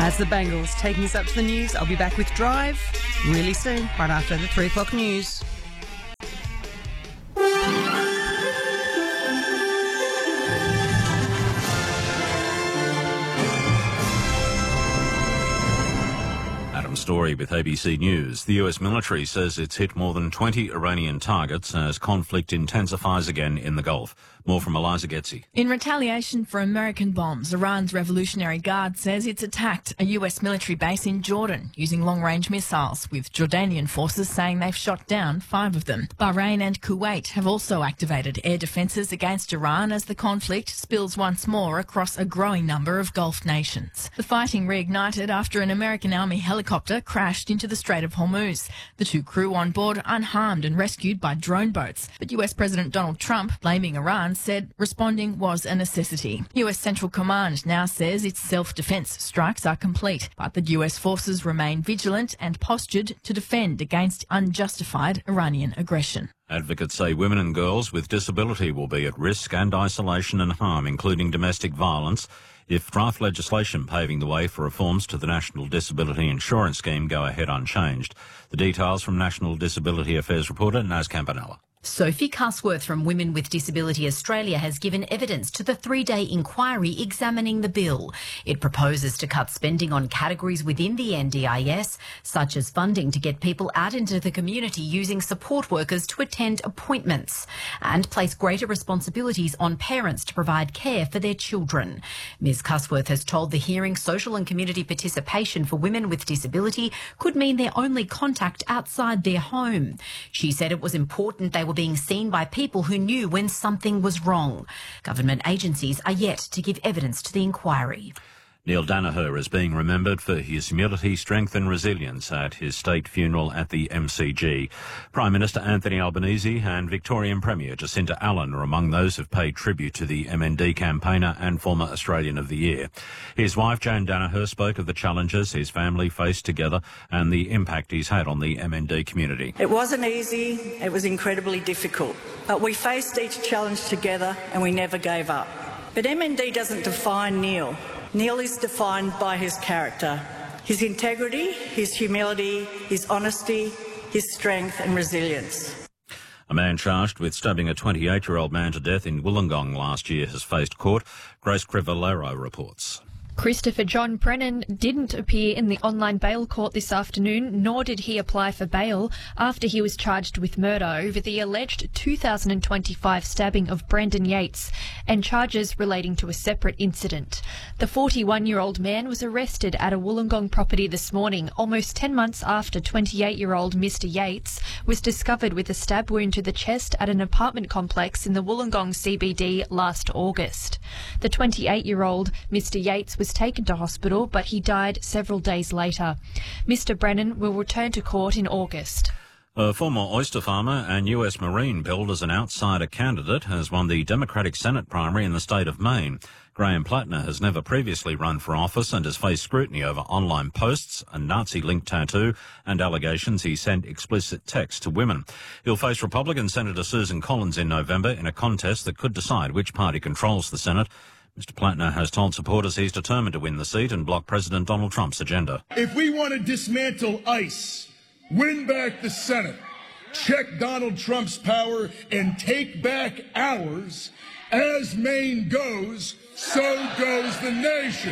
That's the Bengals taking us up to the news. I'll be back with Drive really soon, right after the 3 o'clock news. Story with ABC News. The US military says it's hit more than 20 Iranian targets as conflict intensifies again in the Gulf. More from Eliza Getzi. In retaliation for American bombs, Iran's Revolutionary Guard says it's attacked a US military base in Jordan using long-range missiles, with Jordanian forces saying they've shot down 5 of them. Bahrain and Kuwait have also activated air defences against Iran as the conflict spills once more across a growing number of Gulf nations. The fighting reignited after an American Army helicopter crashed into the Strait of Hormuz. The 2 crew on board unharmed and rescued by drone boats. But US President Donald Trump, blaming Iran, said responding was a necessity. US Central Command now says its self-defense strikes are complete, but the US forces remain vigilant and postured to defend against unjustified Iranian aggression. Advocates say women and girls with disability will be at risk and isolation and harm, including domestic violence, if draft legislation paving the way for reforms to the National Disability Insurance Scheme go ahead unchanged. The details from National Disability Affairs reporter Naz Campanella. Sophie Cusworth from Women with Disability Australia has given evidence to the 3-day inquiry examining the bill. It proposes to cut spending on categories within the NDIS, such as funding to get people out into the community using support workers to attend appointments, and place greater responsibilities on parents to provide care for their children. Ms Cusworth has told the hearing social and community participation for women with disability could mean their only contact outside their home. She said it was important they were being seen by people who knew when something was wrong. Government agencies are yet to give evidence to the inquiry. Neil Danaher is being remembered for his humility, strength and resilience at his state funeral at the MCG. Prime Minister Anthony Albanese and Victorian Premier Jacinta Allen are among those who've paid tribute to the MND campaigner and former Australian of the Year. His wife, Joan Danaher, spoke of the challenges his family faced together and the impact he's had on the MND community. It wasn't easy, it was incredibly difficult, but we faced each challenge together and we never gave up. But MND doesn't define Neil. Neil is defined by his character, his integrity, his humility, his honesty, his strength and resilience. A man charged with stabbing a 28-year-old man to death in Wollongong last year has faced court. Grace Crivellero reports. Christopher John Brennan didn't appear in the online bail court this afternoon, nor did he apply for bail after he was charged with murder over the alleged 2025 stabbing of Brendan Yates and charges relating to a separate incident. The 41-year-old man was arrested at a Wollongong property this morning, almost 10 months after 28-year-old Mr Yates was discovered with a stab wound to the chest at an apartment complex in the Wollongong CBD last August. The 28-year-old Mr Yates was taken to hospital, but he died several days later. Mr Brennan will return to court in August. A former oyster farmer and US Marine billed as an outsider candidate has won the Democratic Senate primary in the state of Maine. Graham Plattner has never previously run for office and has faced scrutiny over online posts, a Nazi-linked tattoo and allegations he sent explicit texts to women. He'll face Republican Senator Susan Collins in November in a contest that could decide which party controls the Senate. Mr Plattner has told supporters he's determined to win the seat and block President Donald Trump's agenda. If we want to dismantle ICE, win back the Senate, check Donald Trump's power, and take back ours, as Maine goes, so goes the nation.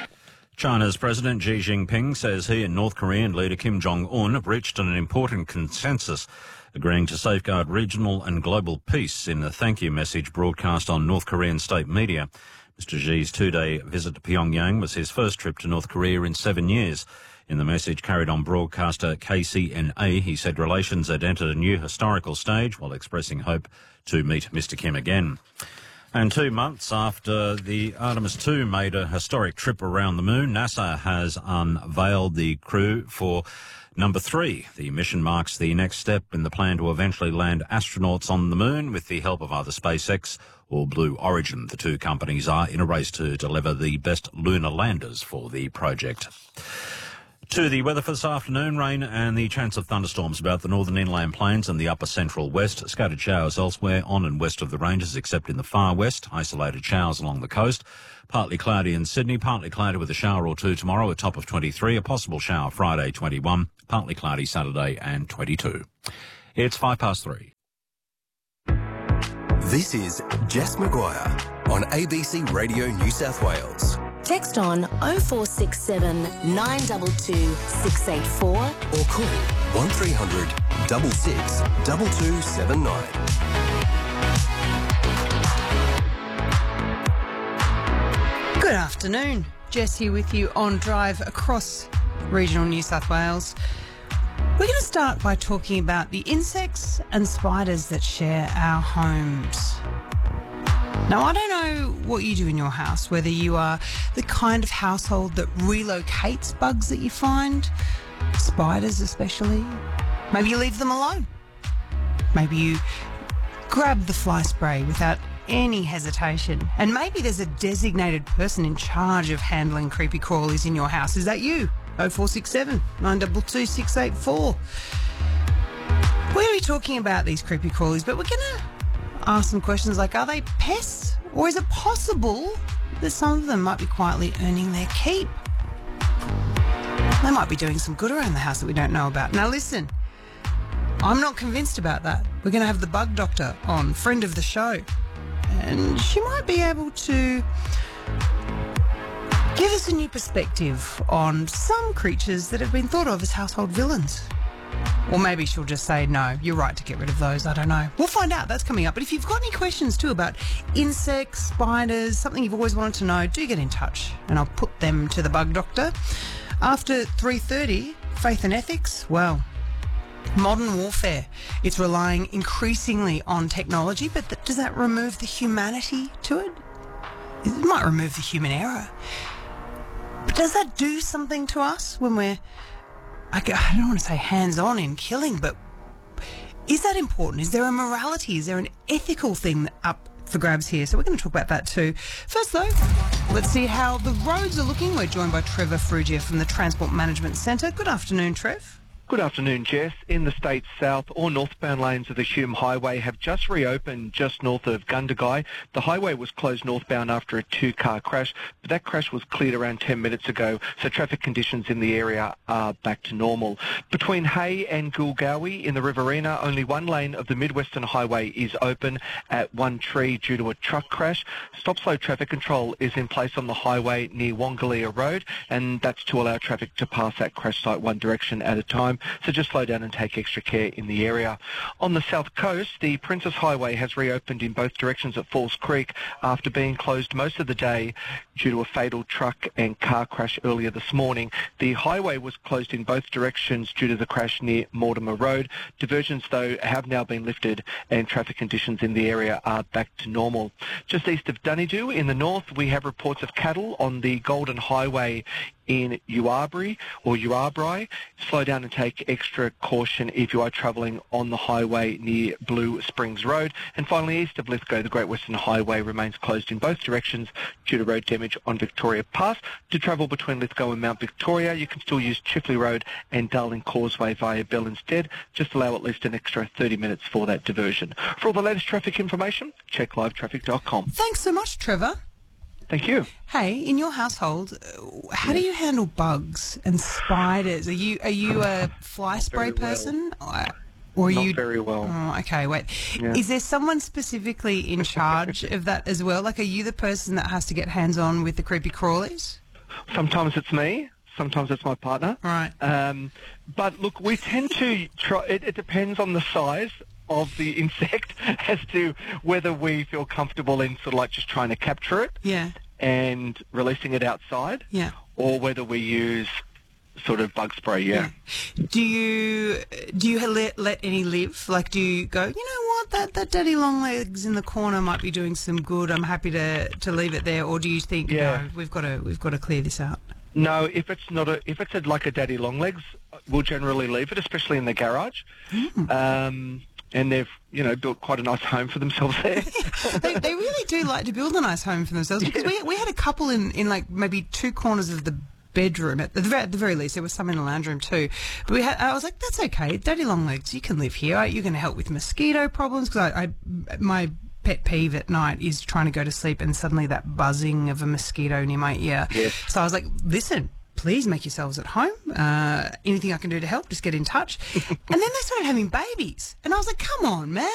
China's President Xi Jinping says he and North Korean leader Kim Jong-un have reached an important consensus, agreeing to safeguard regional and global peace in a thank you message broadcast on North Korean state media. Mr Xi's 2-day visit to Pyongyang was his first trip to North Korea in 7 years. In the message carried on broadcaster KCNA, he said relations had entered a new historical stage while expressing hope to meet Mr Kim again. And 2 months after the Artemis 2 made a historic trip around the moon, NASA has unveiled the crew for number 3. The mission marks the next step in the plan to eventually land astronauts on the moon with the help of either SpaceX or Blue Origin. The 2 companies are in a race to deliver the best lunar landers for the project. To the weather for this afternoon, rain and the chance of thunderstorms about the northern inland plains and the upper central west. Scattered showers elsewhere on and west of the ranges except in the far west. Isolated showers along the coast. Partly cloudy in Sydney, partly cloudy with a shower or two tomorrow, a top of 23. A possible shower Friday, 21. Partly cloudy Saturday and 22. It's 3:05. This is Jess Maguire on ABC Radio New South Wales. Text on 0467 922 684 or call 1300 66 2279. Good afternoon. Jess here with you on Drive across regional New South Wales. We're going to start by talking about the insects and spiders that share our homes. Now, I don't know what you do in your house, whether you are the kind of household that relocates bugs that you find, spiders especially. Maybe you leave them alone. Maybe you grab the fly spray without any hesitation. And maybe there's a designated person in charge of handling creepy crawlies in your house. Is that you? 0467 922 684. We're going to be talking about these creepy crawlies, but we're going to ask some questions like, are they pests? Or is it possible that some of them might be quietly earning their keep? They might be doing some good around the house that we don't know about. Now listen, I'm not convinced about that. We're going to have the bug doctor on, friend of the show. And she might be able to give us a new perspective on some creatures that have been thought of as household villains. Or maybe she'll just say, no, you're right to get rid of those. I don't know. We'll find out. That's coming up. But if you've got any questions too about insects, spiders, something you've always wanted to know, do get in touch and I'll put them to the bug doctor. After 3:30, faith and ethics, well, modern warfare. It's relying increasingly on technology, but does that remove the humanity to it? It might remove the human error. But does that do something to us when we're, I don't want to say hands-on in killing, but is that important? Is there a morality? Is there an ethical thing up for grabs here? So we're going to talk about that too. First though, let's see how the roads are looking. We're joined by Trevor Frugia from the Transport Management Centre. Good afternoon, Trev. Good afternoon, Jess. In the state's south or northbound lanes of the Hume Highway have just reopened just north of Gundagai. The highway was closed northbound after a two-car crash, but that crash was cleared around 10 minutes ago, so traffic conditions in the area are back to normal. Between Hay and Gulgawi in the Riverina, only one lane of the Mid-Western Highway is open at One Tree due to a truck crash. Stop-slow traffic control is in place on the highway near Wongalia Road, and that's to allow traffic to pass that crash site one direction at a time. So just slow down and take extra care in the area. On the south coast, the Princess Highway has reopened in both directions at Falls Creek after being closed most of the day due to a fatal truck and car crash earlier this morning. The highway was closed in both directions due to the crash near Mortimer Road. Diversions, though, have now been lifted and traffic conditions in the area are back to normal. Just east of Dunedoo in the north, we have reports of cattle on the Golden Highway in Uabri. Slow down and take extra caution if you are travelling on the highway near Blue Springs Road. And finally, east of Lithgow, the Great Western Highway remains closed in both directions due to road damage on Victoria Pass. To travel between Lithgow and Mount Victoria, you can still use Chifley Road and Darling Causeway via Bell instead. Just allow at least an extra 30 minutes for that diversion. For all the latest traffic information, check livetraffic.com. Thanks so much, Trevor. Thank you. Hey, in your household, how do you handle bugs and spiders? Are you a fly spray person? Or are Not very well. Oh, okay, wait. Yeah. Is there someone specifically in charge of that as well? Like, are you the person that has to get hands-on with the creepy crawlies? Sometimes it's me. Sometimes it's my partner. Right. But look, we tend to try. It depends on the size of the insect as to whether we feel comfortable in sort of like just trying to capture it and releasing it outside, or whether we use sort of bug spray. Do you let any live? Like, do you go, you know what, that daddy long legs in the corner might be doing some good, I'm happy to leave it there? Or do you think, no, we've got to clear this out? No, if it's like a daddy long legs, we'll generally leave it, especially in the garage. And they've, built quite a nice home for themselves there. they really do like to build a nice home for themselves, because we had a couple in like maybe two corners of the bedroom. At the very least, there was some in the lounge room too. But I was like, that's okay, Daddy Longlegs, you can live here. You're going to help with mosquito problems, because my pet peeve at night is trying to go to sleep and suddenly that buzzing of a mosquito near my ear. Yes. So I was like, listen, please make yourselves at home. Anything I can do to help, just get in touch. And then they started having babies. And I was like, come on, man.